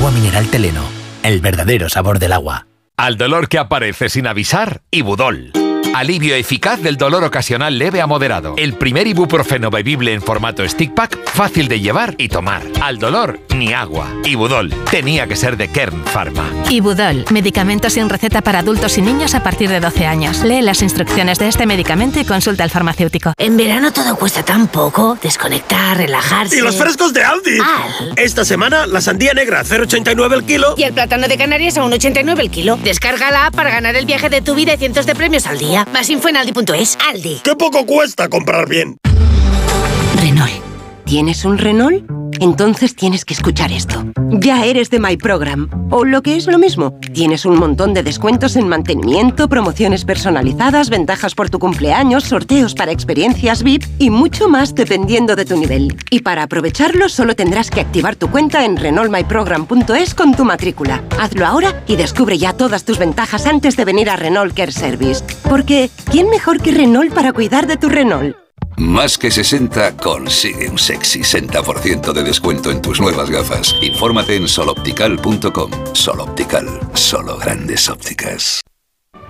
Agua mineral Teleno, el verdadero sabor del agua. Al dolor que aparece sin avisar, Ibudol. Alivio eficaz del dolor ocasional leve a moderado. El primer ibuprofeno bebible en formato stick pack, fácil de llevar y tomar. Al dolor, ni agua. Ibudol. Tenía que ser de Kern Pharma. Ibudol. Medicamento sin receta para adultos y niños a partir de 12 años. Lee las instrucciones de este medicamento y consulta al farmacéutico. En verano todo cuesta tan poco. Desconectar, relajarse... ¡Y los frescos de Aldi! Esta semana, la sandía negra a 0,89 el kilo. Y el plátano de Canarias a 1,89 el kilo. Descarga la app para ganar el viaje de tu vida y cientos de premios al día. Más info en aldi.es. Aldi. ¡Qué poco cuesta comprar bien! Renault. ¿Tienes un Renault? Entonces tienes que escuchar esto. Ya eres de My Program. O lo que es lo mismo, tienes un montón de descuentos en mantenimiento, promociones personalizadas, ventajas por tu cumpleaños, sorteos para experiencias VIP y mucho más dependiendo de tu nivel. Y para aprovecharlo solo tendrás que activar tu cuenta en renaultmyprogram.es con tu matrícula. Hazlo ahora y descubre ya todas tus ventajas antes de venir a Renault Care Service. Porque, ¿quién mejor que Renault para cuidar de tu Renault? Más que 60 consigue un sexy 60% de descuento en tus nuevas gafas. Infórmate en soloptical.com. Soloptical, solo grandes ópticas.